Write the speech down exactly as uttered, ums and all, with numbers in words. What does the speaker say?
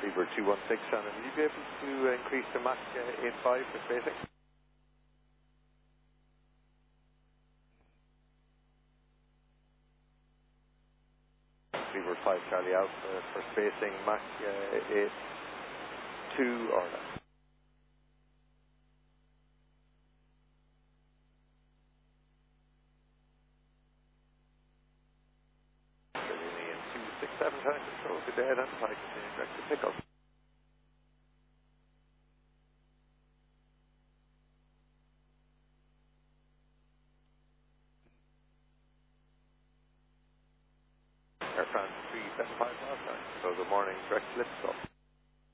Freebird two one six, Shannon, will you be able to uh, increase the Mach uh, eight five for spacing? Freebird five Charlie Alpha for spacing, Mach uh, eight two or less. Brazilian two six seven, time control, good day, identify, continue direct to pickup. Air France three seven five, so good morning, direct lift stop.